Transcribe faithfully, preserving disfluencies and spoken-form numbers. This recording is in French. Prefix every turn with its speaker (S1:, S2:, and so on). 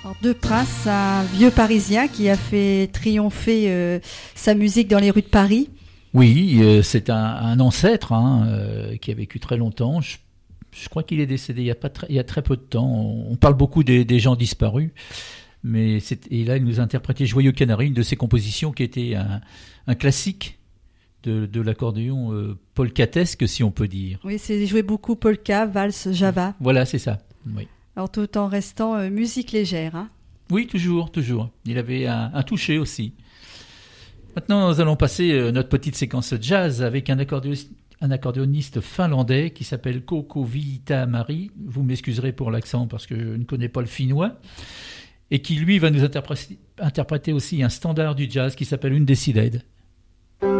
S1: Alors, De Prince, un vieux Parisien qui a fait triompher euh, sa musique dans les rues de Paris.
S2: Oui, euh, c'est un, un ancêtre hein, euh, qui a vécu très longtemps. Je, je crois qu'il est décédé il y a, pas très, il y a très peu de temps. On, on parle beaucoup des, des gens disparus. Mais c'est, et là, il nous a interprété Joyeux Canari, une de ses compositions qui était un, un classique de, de l'accordéon euh, polkatesque, si on peut dire.
S1: Oui, c'est joué beaucoup polka, valse, java.
S2: Voilà, c'est ça. Oui.
S1: Alors tout en restant euh, musique légère. Hein.
S2: Oui, toujours, toujours. Il avait un, un toucher aussi. Maintenant, nous allons passer euh, notre petite séquence jazz avec un accordéoniste, un accordéoniste finlandais qui s'appelle Koko Viitamari. Vous m'excuserez pour l'accent parce que je ne connais pas le finnois. Et qui, lui, va nous interpréter, interpréter aussi un standard du jazz qui s'appelle Undecided.